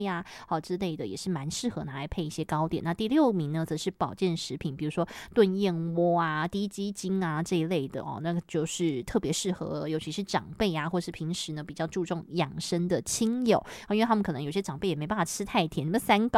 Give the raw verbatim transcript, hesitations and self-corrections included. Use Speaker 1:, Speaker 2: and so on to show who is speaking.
Speaker 1: 呀，好之类的，也是蛮适合拿来配一些糕点。那第六名呢，则是保健食品，比如说炖燕窝啊、低鸡精啊这一类的哦，那个就是特别适合，尤其是长辈啊，或是平时呢比较注重养生的亲友，因为他们可能有些长辈也没办法吃太甜，什么三高